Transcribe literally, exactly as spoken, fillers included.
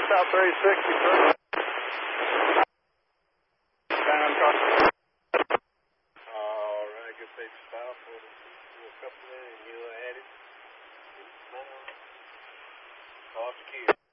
South three sixty, sir. Time cross. All right, good page stop for a couple minutes and you'll add it. Cost Q.